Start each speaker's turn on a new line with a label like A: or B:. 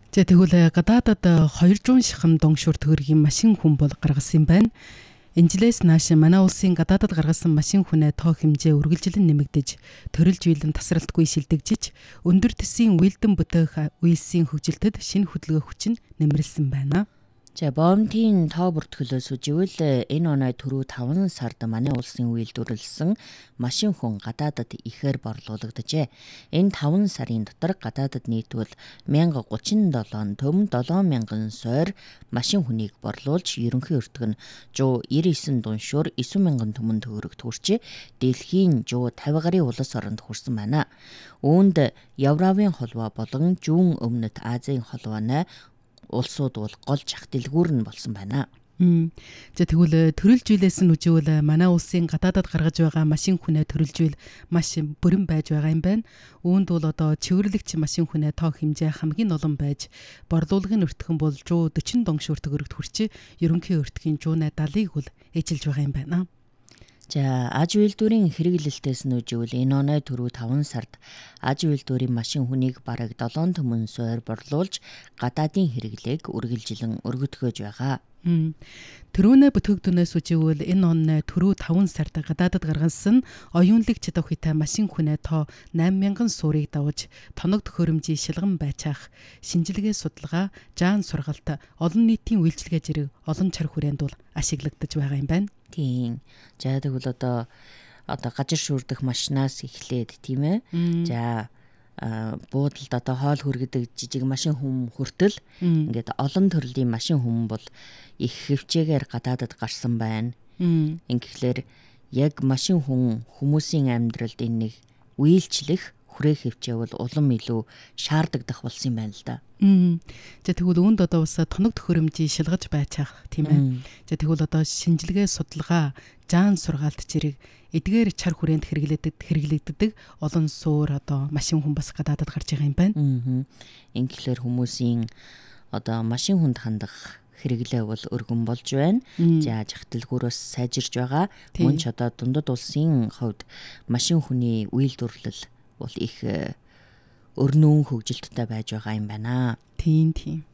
A: За тэгвэл гадаадад 200 шахам донгшуур төгрөгийн машин хүн бол гаргасан юм байна. Энэжлээс нааш манай улсын гадаадад гаргасан машин хүнээ тоо хэмжээ үргэлжлэн нэмэгдэж, төрөлж уйлан тасралтгүй шилдэгжиж, өндөр төсвийн уйлдан бүтээх үйлсийн хөгжилтэд шинэ хөдөлгөөн хүчин нэмэрлсэн байна.
B: За бомтын тоо бүртгэлөөс үжигвэл энэ оноо түрүү 5 сард манай улсын үйлдвэрлэсэн машин хүн гадаадад ихээр борлуулагдажээ. Энэ 5 сарын дотор гадаадад нийтвэл 1037 төм 7000 сойр машин хүнийг борлуулж, ерөнхий өртөг нь 199 дуншуур 9000 төмөн төгрөгт хүрчээ. Дэлхийн 150 гаруй улс оронд хүрсэн байна. Үүнд Европын холбоо болон Зүүн Өмнөд Азийн холбооны улсууд бол гол зах дэлгүүр нь болсон байна.
A: За тэгвэл төрөлж үйлээс нь үжигвэл манай улсын гадаадад гаргаж байгаа машин хүнээ төрөлж үйл маш бүрэн байж байгаа юм байна. Үүнд бол одоо чивэрлэгч машин хүнээ тоо хэмжээ хамгийн олон байж, борлуулгын өртгөн бол 140 донгшуур төгрөгт хүрчээ. Ерөнхий өртгийн 170-ыг бол эжилж байгаа юм байна.
B: За аж үйлдвэрийн хэрэглэлтээс нь үжигвэл энэ оноо түрүү 5 сард аж үйлдвэрийн машин хүнийг бараг 7 төмөн сойр борлуулж, гадаадын хэрэглээг үргэлжлэн өргөдгөөж байгаа.
A: Төрөөнөө бүтээгдэхүүнээс үжигвэл энэ он түрүү 5 сард гадаадад гаргасан оюунлаг чадвартай машин хүнээ тоо 8000 суурийг давж, тоног төхөөрөмжийн шилгэн байцаах, шинжилгээ судалгаа, жаан сургалт, олон нийтийн үйлчилгээ зэрэг олон чар хүрээнд бол ашиглагдаж байгаа юм байна.
B: Тийм. За тэгвэл одоо гажир шүүрдэх машинаас эхлээд тийм ээ. За буудалд одоо хоол хүргэдэг жижиг машин хүм хүртэл ингээд олон төрлийн машин хүм бол их хөвчээгээр гадаадад гарсан байна. Ингэхлээр яг машин хүн хүмүүсийн амьдралд энэ нэг үйлчлэх хүрээ хөвчээ бол улам илүү шаардагдах болсон юм байна л да.
A: За тэгвэл үүнд одоо бас тоног төхөөрөмжийн шилгаж байцаах тийм ээ. За тэгвэл одоо шинжилгээ судалгаа, жаан сургаалт зэрэг эдгээр чар хүрээнд хэрэглэгддэг олон суур одоо машин хүн бас гадаадад гарч байгаа юм байна.
B: Ингэхлээр хүмүүсийн одоо машин хүнд хандах хэрэглээ бол өргөн болж байна. За зах дэлгүүрээс сайжирж байгаа. Мөн ч одоо дундад улсын хувьд машин хүний үйлдвэрлэл бол их өрнөн хөгжилттэй байж байгаа юм байна.
A: Тийм.